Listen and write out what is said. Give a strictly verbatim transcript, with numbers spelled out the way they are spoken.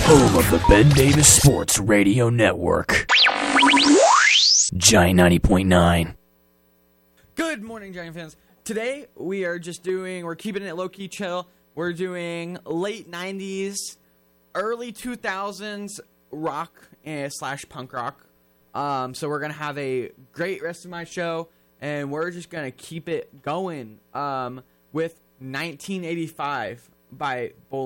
Home of the Ben Davis Sports Radio Network. Giant ninety point nine. Good morning, Giant fans. Today, we are just doing, we're keeping it low-key chill. We're doing late nineties, early two thousands rock and slash punk rock. Um, so we're going to have a great rest of my show, and we're just going to keep it going um, with nineteen eighty-five by Bowling.